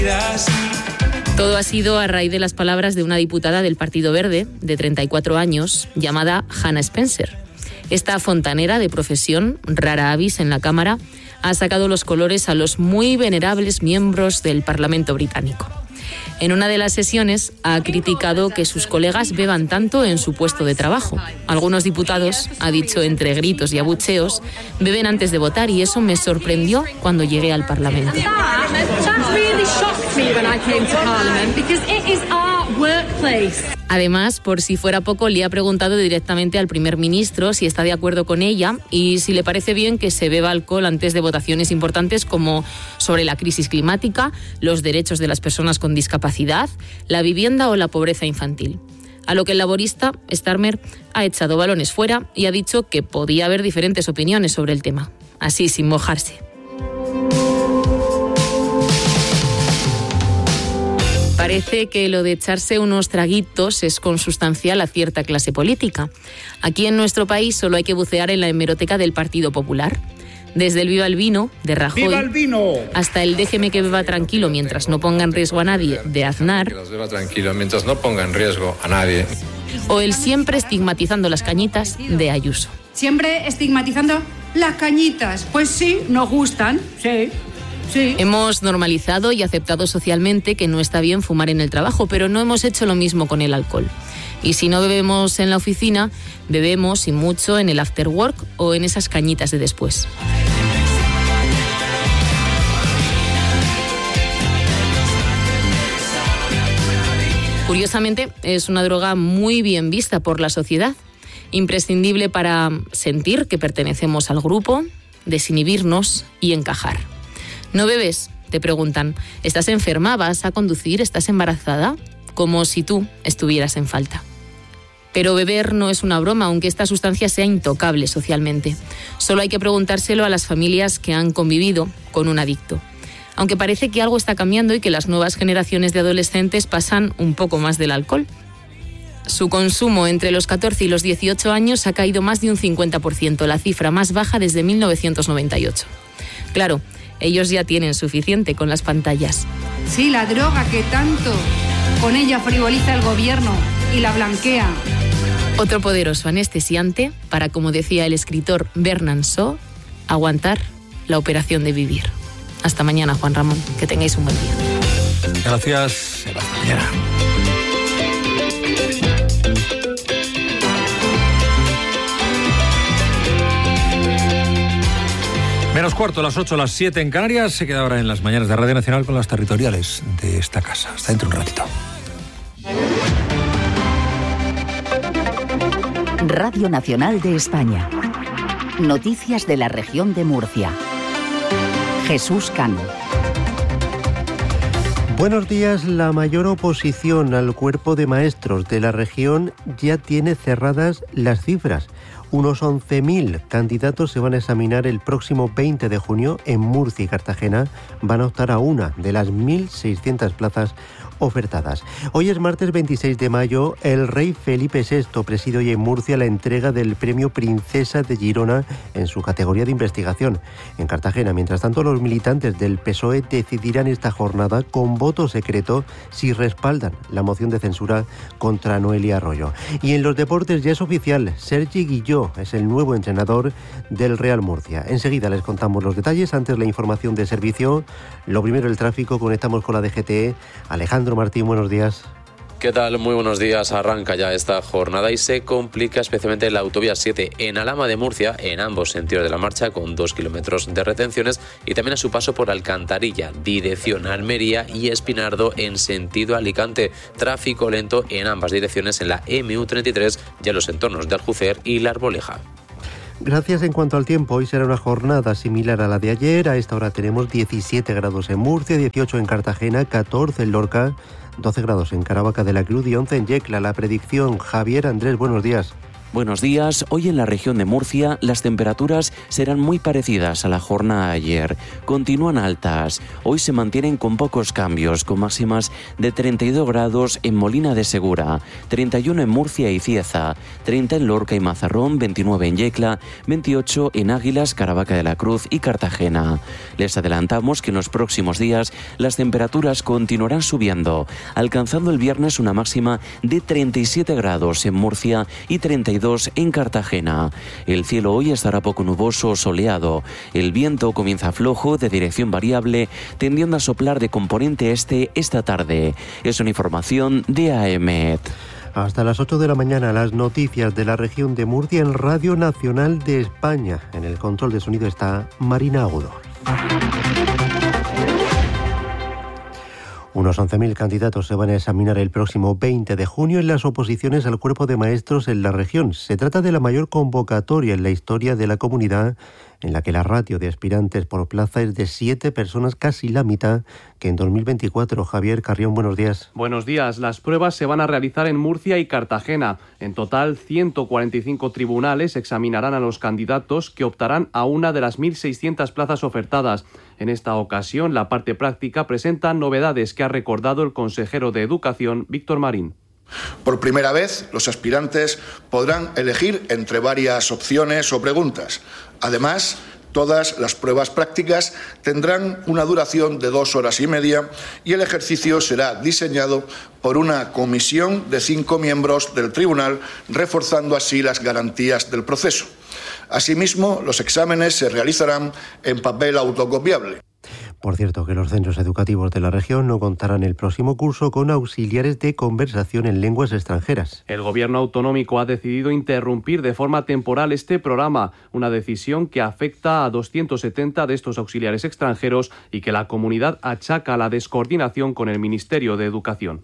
Todo ha sido a raíz de las palabras de una diputada del Partido Verde, de 34 años, llamada Hannah Spencer. Esta fontanera de profesión, rara avis en la Cámara, ha sacado los colores a los muy venerables miembros del Parlamento británico. En una de las sesiones ha criticado que sus colegas beban tanto en su puesto de trabajo. Algunos diputados, ha dicho entre gritos y abucheos, beben antes de votar y eso me sorprendió cuando llegué al Parlamento. Además, por si fuera poco, le ha preguntado directamente al primer ministro si está de acuerdo con ella y si le parece bien que se beba alcohol antes de votaciones importantes como sobre la crisis climática, los derechos de las personas con discapacidad, la vivienda o la pobreza infantil. A lo que el laborista, Starmer, ha echado balones fuera y ha dicho que podía haber diferentes opiniones sobre el tema, así sin mojarse. Parece que lo de echarse unos traguitos es consustancial a cierta clase política. Aquí en nuestro país solo hay que bucear en la hemeroteca del Partido Popular. Desde el Viva el Vino, de Rajoy, ¡Viva el vino!, hasta el déjeme que beba tranquilo mientras no ponga en riesgo a nadie, de Aznar, que los beba tranquilo mientras no ponga en riesgo a nadie, o el siempre estigmatizando las cañitas, de Ayuso. Siempre estigmatizando las cañitas. Pues sí, nos gustan, sí. Sí. Hemos normalizado y aceptado socialmente que no está bien fumar en el trabajo, pero no hemos hecho lo mismo con el alcohol. Y si no bebemos en la oficina, bebemos y mucho en el after work o en esas cañitas de después. Curiosamente, es una droga muy bien vista por la sociedad, imprescindible para sentir que pertenecemos al grupo, desinhibirnos y encajar. ¿No bebes?, te preguntan. ¿Estás enferma? ¿Vas a conducir? ¿Estás embarazada? Como si tú estuvieras en falta. Pero beber no es una broma, aunque esta sustancia sea intocable socialmente. Solo hay que preguntárselo a las familias que han convivido con un adicto. Aunque parece que algo está cambiando y que las nuevas generaciones de adolescentes pasan un poco más del alcohol. Su consumo entre los 14 y los 18 años ha caído más de un 50%, la cifra más baja desde 1998. Claro, ellos ya tienen suficiente con las pantallas. Sí, la droga que tanto con ella frivoliza el gobierno y la blanquea. Otro poderoso anestesiante para, como decía el escritor Bernard Shaw, aguantar la operación de vivir. Hasta mañana, Juan Ramón. Que tengáis un buen día. Gracias. Hasta mañana. Menos cuarto, las 8, las 7 en Canarias. Se queda ahora en las mañanas de Radio Nacional con las territoriales de esta casa. Hasta dentro un ratito. Radio Nacional de España. Noticias de la región de Murcia. Jesús Cano. Buenos días. La mayor oposición al cuerpo de maestros de la región ya tiene cerradas las cifras. Unos 11.000 candidatos se van a examinar el próximo 20 de junio en Murcia y Cartagena. Van a optar a una de las 1.600 plazas ofertadas. Hoy es martes 26 de mayo. El rey Felipe VI preside hoy en Murcia la entrega del premio Princesa de Girona en su categoría de investigación. En Cartagena, mientras tanto, los militantes del PSOE decidirán esta jornada con voto secreto si respaldan la moción de censura contra Noelia Arroyo. Y en los deportes ya es oficial. Sergi Guilló es el nuevo entrenador del Real Murcia. Enseguida les contamos los detalles. Antes, la información de servicio. Lo primero, el tráfico. Conectamos con la DGT. Alejandro Martín, buenos días. ¿Qué tal? Muy buenos días. Arranca ya esta jornada y se complica especialmente la autovía 7 en Alhama de Murcia, en ambos sentidos de la marcha, con 2 kilómetros de retenciones, y también a su paso por Alcantarilla, dirección Almería, y Espinardo en sentido Alicante. Tráfico lento en ambas direcciones en la MU33 y en los entornos de Aljucer y La Arboleja. Gracias. En cuanto al tiempo, hoy será una jornada similar a la de ayer. A esta hora tenemos 17 grados en Murcia, 18 en Cartagena, 14 en Lorca, 12 grados en Caravaca de la Cruz y 11 en Yecla. La predicción, Javier Andrés, buenos días. Buenos días. Hoy en la región de Murcia las temperaturas serán muy parecidas a la jornada de ayer. Continúan altas. Hoy se mantienen con pocos cambios, con máximas de 32 grados en Molina de Segura, 31 en Murcia y Cieza, 30 en Lorca y Mazarrón, 29 en Yecla, 28 en Águilas, Caravaca de la Cruz y Cartagena. Les adelantamos que en los próximos días las temperaturas continuarán subiendo, alcanzando el viernes una máxima de 37 grados en Murcia y 32 en Cartagena. El cielo hoy estará poco nuboso o soleado. El viento comienza flojo, de dirección variable, tendiendo a soplar de componente este esta tarde. Es una información de AEMET. Hasta las 8 de la mañana, las noticias de la región de Murcia en Radio Nacional de España. En el control de sonido está Marina Agudo. Unos 11.000 candidatos se van a examinar el próximo 20 de junio en las oposiciones al cuerpo de maestros en la región. Se trata de la mayor convocatoria en la historia de la comunidad, en la que la ratio de aspirantes por plaza es de 7 personas, casi la mitad que en 2024. Javier Carrión, buenos días. Buenos días. Las pruebas se van a realizar en Murcia y Cartagena. En total, 145 tribunales examinarán a los candidatos que optarán a una de las 1.600 plazas ofertadas. En esta ocasión, la parte práctica presenta novedades que ha recordado el consejero de Educación, Víctor Marín. Por primera vez, los aspirantes podrán elegir entre varias opciones o preguntas. Además, todas las pruebas prácticas tendrán una duración de 2 horas y media y el ejercicio será diseñado por una comisión de 5 miembros del tribunal, reforzando así las garantías del proceso. Asimismo, los exámenes se realizarán en papel autocopiable. Por cierto, que los centros educativos de la región no contarán el próximo curso con auxiliares de conversación en lenguas extranjeras. El gobierno autonómico ha decidido interrumpir de forma temporal este programa, una decisión que afecta a 270 de estos auxiliares extranjeros y que la comunidad achaca a la descoordinación con el Ministerio de Educación.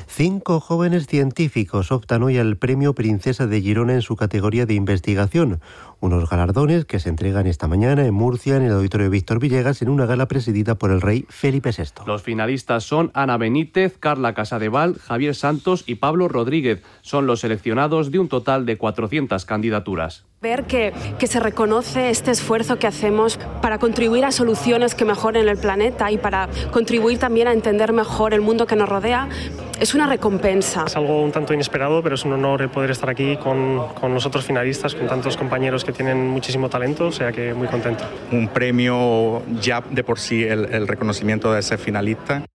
5 jóvenes científicos optan hoy al Premio Princesa de Girona en su categoría de investigación. Unos galardones que se entregan esta mañana en Murcia, en el Auditorio Víctor Villegas, en una gala presidida por el rey Felipe VI. Los finalistas son Ana Benítez, Carla Casadeval, Javier Santos y Pablo Rodríguez. Son los seleccionados de un total de 400 candidaturas. Ver que se reconoce este esfuerzo que hacemos para contribuir a soluciones que mejoren el planeta y para contribuir también a entender mejor el mundo que nos rodea, es una recompensa. Es algo un tanto inesperado, pero es un honor el poder estar aquí con los otros finalistas, con tantos compañeros que tienen muchísimo talento, o sea que muy contento. Un premio ya de por sí, el reconocimiento de ser finalista.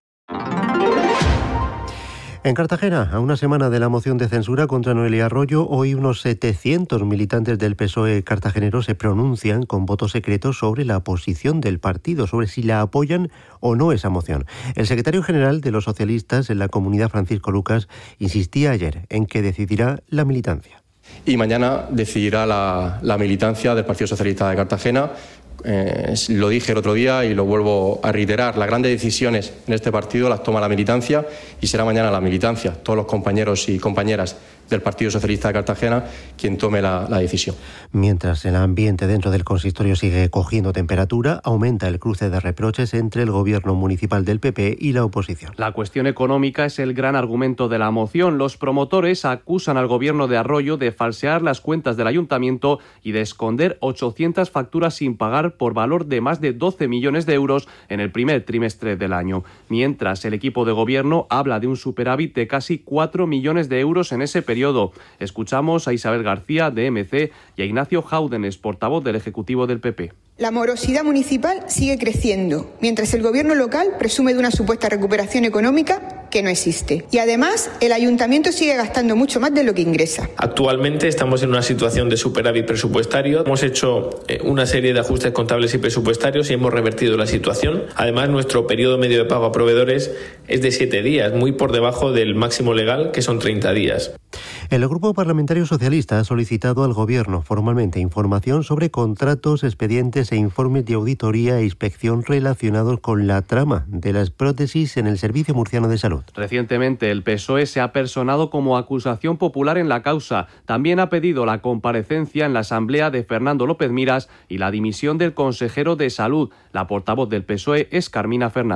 En Cartagena, a una semana de la moción de censura contra Noelia Arroyo, hoy unos 700 militantes del PSOE cartagenero se pronuncian con voto secreto sobre la posición del partido, sobre si la apoyan o no esa moción. El secretario general de los socialistas en la comunidad, Francisco Lucas, insistía ayer en que decidirá la militancia. Y mañana decidirá la militancia del Partido Socialista de Cartagena. Lo dije el otro día y lo vuelvo a reiterar, las grandes decisiones en este partido las toma la militancia y será mañana la militancia, todos los compañeros y compañeras del Partido Socialista de Cartagena quien tome la decisión. Mientras el ambiente dentro del consistorio sigue cogiendo temperatura, aumenta el cruce de reproches entre el gobierno municipal del PP y la oposición. La cuestión económica es el gran argumento de la moción. Los promotores acusan al gobierno de Arroyo de falsear las cuentas del ayuntamiento y de esconder 800 facturas sin pagar por valor de más de 12 millones de euros en el primer trimestre del año. Mientras el equipo de gobierno habla de un superávit de casi 4 millones de euros en ese periodo. Escuchamos a Isabel García de MC y a Ignacio Jáudenes, portavoz del Ejecutivo del PP. La morosidad municipal sigue creciendo, mientras el gobierno local presume de una supuesta recuperación económica que no existe. Y además, el ayuntamiento sigue gastando mucho más de lo que ingresa. Actualmente estamos en una situación de superávit presupuestario. Hemos hecho una serie de ajustes contables y presupuestarios y hemos revertido la situación. Además, nuestro periodo medio de pago a proveedores es de 7 días, muy por debajo del máximo legal, que son 30 días. El Grupo Parlamentario Socialista ha solicitado al Gobierno formalmente información sobre contratos, expedientes e informes de auditoría e inspección relacionados con la trama de las prótesis en el Servicio Murciano de Salud. Recientemente, el PSOE se ha personado como acusación popular en la causa. También ha pedido la comparecencia en la Asamblea de Fernando López Miras y la dimisión del consejero de Salud. La portavoz del PSOE es Carmina Fernández.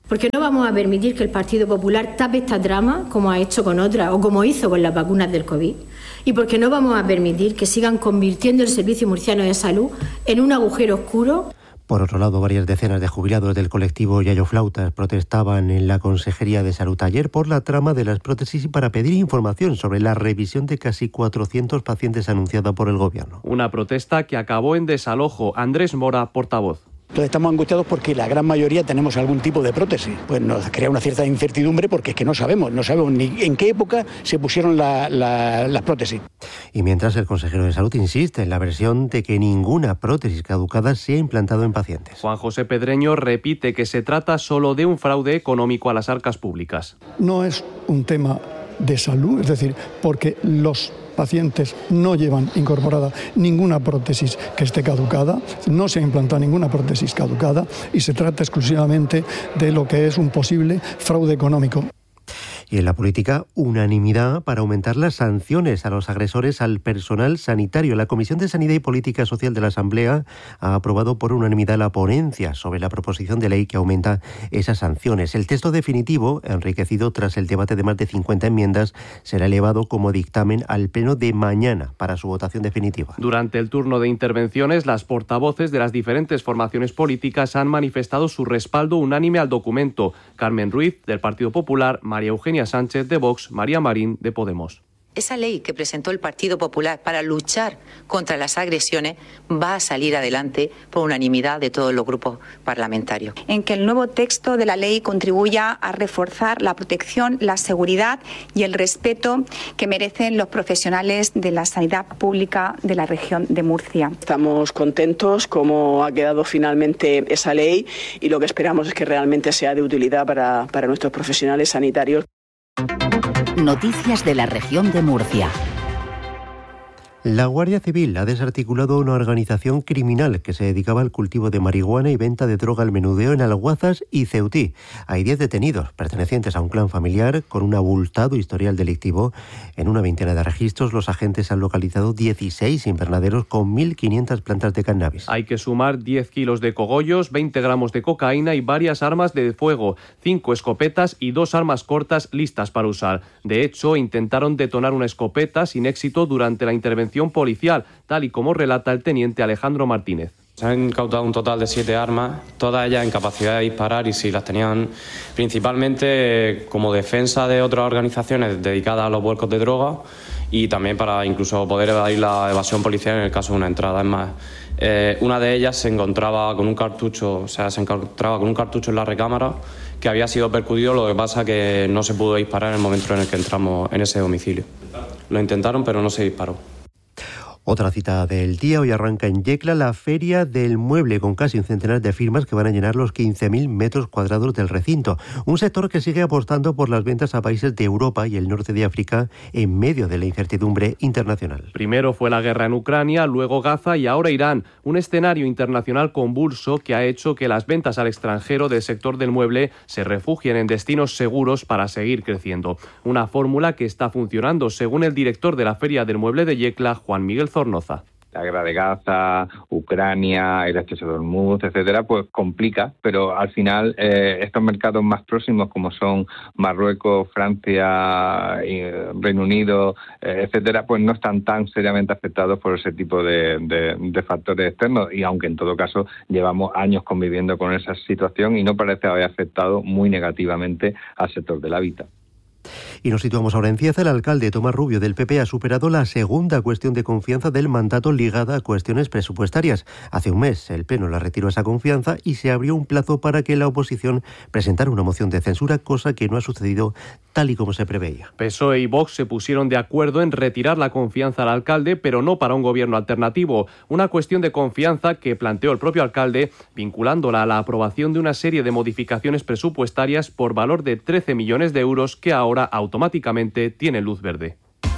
Porque no vamos a permitir que el Partido Popular tape esta trama como ha hecho con otras o como hizo con las vacunas del COVID. Y porque no vamos a permitir que sigan convirtiendo el Servicio Murciano de Salud en un agujero oscuro. Por otro lado, varias decenas de jubilados del colectivo Yayo Flautas protestaban en la Consejería de Salud ayer por la trama de las prótesis y para pedir información sobre la revisión de casi 400 pacientes anunciada por el Gobierno. Una protesta que acabó en desalojo. Andrés Mora, portavoz. Entonces estamos angustiados porque la gran mayoría tenemos algún tipo de prótesis. Pues nos crea una cierta incertidumbre porque es que no sabemos ni en qué época se pusieron las prótesis. Y mientras el consejero de Salud insiste en la versión de que ninguna prótesis caducada se ha implantado en pacientes. Juan José Pedreño repite que se trata solo de un fraude económico a las arcas públicas. No es un tema de salud, es decir, porque los pacientes no llevan incorporada ninguna prótesis que esté caducada, no se ha implantado ninguna prótesis caducada y se trata exclusivamente de lo que es un posible fraude económico. Y en la política, unanimidad para aumentar las sanciones a los agresores al personal sanitario. La Comisión de Sanidad y Política Social de la Asamblea ha aprobado por unanimidad la ponencia sobre la proposición de ley que aumenta esas sanciones. El texto definitivo, enriquecido tras el debate de más de 50 enmiendas, será elevado como dictamen al pleno de mañana para su votación definitiva. Durante el turno de intervenciones, las portavoces de las diferentes formaciones políticas han manifestado su respaldo unánime al documento. Carmen Ruiz, del Partido Popular, María Eugenia Sánchez, de Vox, María Marín, de Podemos. Esa ley que presentó el Partido Popular para luchar contra las agresiones va a salir adelante por unanimidad de todos los grupos parlamentarios. En que el nuevo texto de la ley contribuya a reforzar la protección, la seguridad y el respeto que merecen los profesionales de la sanidad pública de la región de Murcia. Estamos contentos como ha quedado finalmente esa ley y lo que esperamos es que realmente sea de utilidad para nuestros profesionales sanitarios. Noticias de la región de Murcia. La Guardia Civil ha desarticulado una organización criminal que se dedicaba al cultivo de marihuana y venta de droga al menudeo en Alguazas y Ceutí. Hay 10 detenidos pertenecientes a un clan familiar con un abultado historial delictivo. En una veintena de registros, los agentes han localizado 16 invernaderos con 1.500 plantas de cannabis. Hay que sumar 10 kilos de cogollos, 20 gramos de cocaína y varias armas de fuego, 5 escopetas y 2 armas cortas listas para usar. De hecho, intentaron detonar una escopeta sin éxito durante la intervención policial, tal y como relata el teniente Alejandro Martínez. Se han incautado un total de 7 armas, todas ellas en capacidad de disparar y si las tenían principalmente como defensa de otras organizaciones dedicadas a los vuelcos de droga y también para incluso poder evadir la evasión policial en el caso de una entrada. Es más, una de ellas se encontraba con un cartucho, en la recámara que había sido percutido, lo que pasa que no se pudo disparar en el momento en el que entramos en ese domicilio. Lo intentaron, pero no se disparó. Otra cita del día, hoy arranca en Yecla la Feria del Mueble, con casi un centenar de firmas que van a llenar los 15.000 metros cuadrados del recinto. Un sector que sigue apostando por las ventas a países de Europa y el norte de África en medio de la incertidumbre internacional. Primero fue la guerra en Ucrania, luego Gaza y ahora Irán. Un escenario internacional convulso que ha hecho que las ventas al extranjero del sector del mueble se refugien en destinos seguros para seguir creciendo. Una fórmula que está funcionando, según el director de la Feria del Mueble de Yecla, Juan Miguel Zornoza. La guerra de Gaza, Ucrania, el estrecho de Hormuz, etcétera, pues complica, pero al final estos mercados más próximos como son Marruecos, Francia, Reino Unido, etcétera, pues no están tan seriamente afectados por ese tipo de factores externos y aunque en todo caso llevamos años conviviendo con esa situación y no parece haber afectado muy negativamente al sector del hábitat. Y nos situamos ahora en Cieza. El alcalde Tomás Rubio del PP ha superado la segunda cuestión de confianza del mandato ligada a cuestiones presupuestarias. Hace un mes el Pleno le retiró esa confianza y se abrió un plazo para que la oposición presentara una moción de censura, cosa que no ha sucedido tal y como se preveía. PSOE y Vox se pusieron de acuerdo en retirar la confianza al alcalde, pero no para un gobierno alternativo. Una cuestión de confianza que planteó el propio alcalde, vinculándola a la aprobación de una serie de modificaciones presupuestarias por valor de 13 millones de euros que ahora automáticamente tiene luz verde.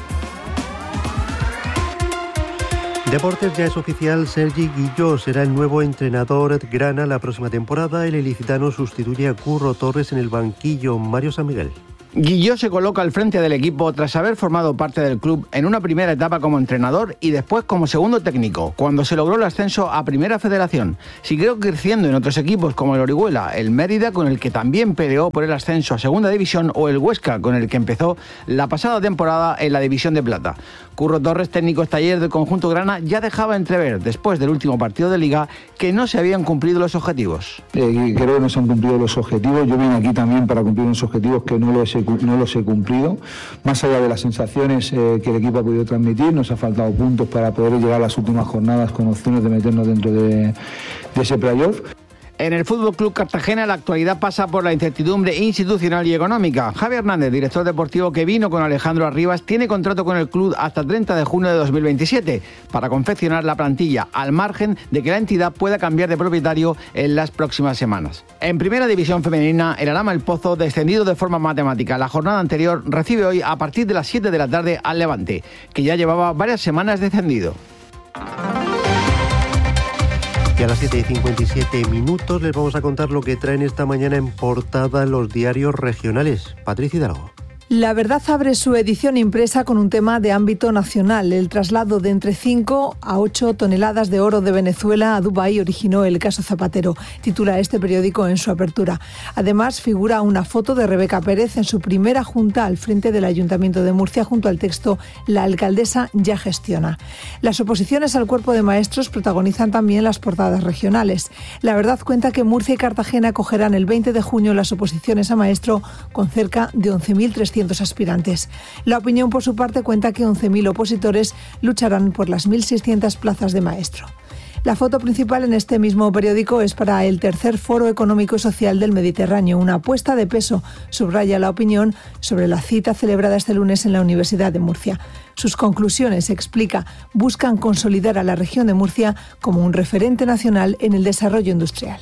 Deportes, ya es oficial, Sergi Guilló será el nuevo entrenador grana la próxima temporada. El ilicitano sustituye a Curro Torres en el banquillo. Mario San Miguel. Guilló se coloca al frente del equipo tras haber formado parte del club en una primera etapa como entrenador y después como segundo técnico, cuando se logró el ascenso a Primera Federación. Siguió creciendo en otros equipos como el Orihuela, el Mérida, con el que también peleó por el ascenso a Segunda División, o el Huesca, con el que empezó la pasada temporada en la División de Plata. Curro Torres, técnico taller del conjunto grana, ya dejaba entrever, después del último partido de Liga, que no se habían cumplido los objetivos. Creo que no se han cumplido los objetivos. Yo vine aquí también para cumplir unos objetivos que no los he cumplido. Más allá de las sensaciones que el equipo ha podido transmitir, nos ha faltado puntos para poder llegar a las últimas jornadas con opciones de meternos dentro de ese playoff. En el Fútbol Club Cartagena la actualidad pasa por la incertidumbre institucional y económica. Javi Hernández, director deportivo que vino con Alejandro Arribas, tiene contrato con el club hasta 30 de junio de 2027 para confeccionar la plantilla, al margen de que la entidad pueda cambiar de propietario en las próximas semanas. En Primera División Femenina, el Alhama El Pozo, descendido de forma matemática la jornada anterior, recibe hoy a partir de las 7 de la tarde al Levante, que ya llevaba varias semanas descendido. Y a las 7:57 les vamos a contar lo que traen esta mañana en portada los diarios regionales. Patricia Hidalgo. La Verdad abre su edición impresa con un tema de ámbito nacional. El traslado de entre 5 a 8 toneladas de oro de Venezuela a Dubái originó el caso Zapatero, titula este periódico en su apertura. Además, figura una foto de Rebeca Pérez en su primera junta al frente del Ayuntamiento de Murcia, junto al texto «La alcaldesa ya gestiona». Las oposiciones al cuerpo de maestros protagonizan también las portadas regionales. La Verdad cuenta que Murcia y Cartagena acogerán el 20 de junio las oposiciones a maestro con cerca de 11.300 aspirantes. La Opinión, por su parte, cuenta que 11.000 opositores lucharán por las 1.600 plazas de maestro. La foto principal en este mismo periódico es para el tercer Foro Económico y Social del Mediterráneo, una apuesta de peso, subraya La Opinión, sobre la cita celebrada este lunes en la Universidad de Murcia. Sus conclusiones, explica, buscan consolidar a la región de Murcia como un referente nacional en el desarrollo industrial.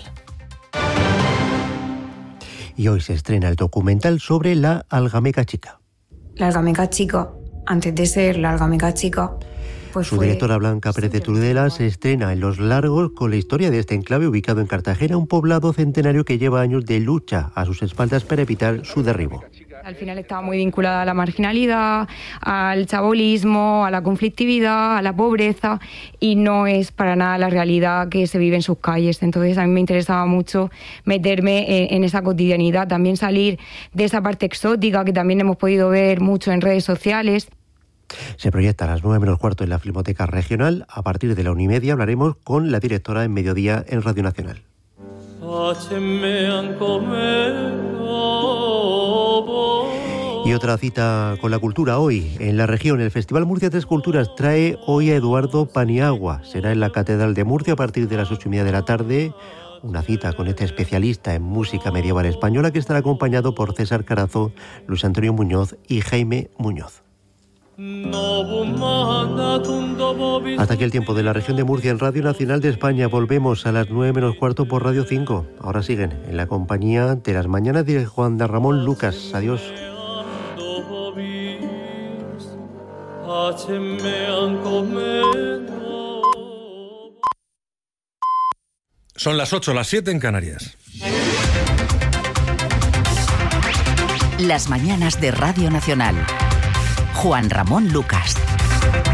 Y hoy se estrena el documental sobre la algameca chica. La algameca chica, antes de ser la algameca chica, pues su directora Blanca Pérez de Tudela se estrena en Los Largos con la historia de este enclave ubicado en Cartagena, un poblado centenario que lleva años de lucha a sus espaldas para evitar su derribo. Al final estaba muy vinculada a la marginalidad, al chabolismo, a la conflictividad, a la pobreza, y no es para nada la realidad que se vive en sus calles. Entonces a mí me interesaba mucho meterme en esa cotidianidad, también salir de esa parte exótica que también hemos podido ver mucho en redes sociales. Se proyecta a las 9:15 en la Filmoteca Regional. A partir de la 1:30 hablaremos con la directora en Mediodía en Radio Nacional. Y otra cita con la cultura hoy en la región. El Festival Murcia Tres Culturas trae hoy a Eduardo Paniagua. Será en la Catedral de Murcia a partir de las 8:30 de la tarde. Una cita con este especialista en música medieval española que estará acompañado por César Carazo, Luis Antonio Muñoz y Jaime Muñoz. Hasta aquí el tiempo de la región de Murcia en Radio Nacional de España. Volvemos a las 9:15 por Radio 5. Ahora siguen en la compañía de las mañanas de Juan de Ramón Lucas. Adiós. Son las 8, las 7 en Canarias. Las mañanas de Radio Nacional. Juan Ramón Lucas.